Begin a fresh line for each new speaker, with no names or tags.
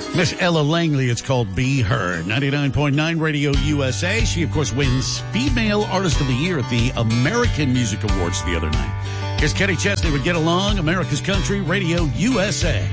Miss Ella Langley, it's called Be Her. 99.9 Radio USA. She, of course, wins Female Artist of the Year at the American Music Awards the other night. Here's Kenny Chesney with Get Along, America's Country, Radio USA.